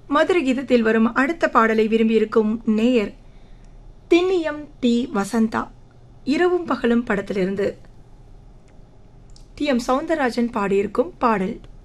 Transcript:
மதுரை கீதத்தில் வரும் அடுத்த பாடலை விரும்பியிருக்கும் நேயர் திண்ணியம் டி வசந்தா. இரவும் பகலும் படத்திலிருந்து டி எம் சௌந்தரராஜன் பாடியிருக்கும் பாடல்.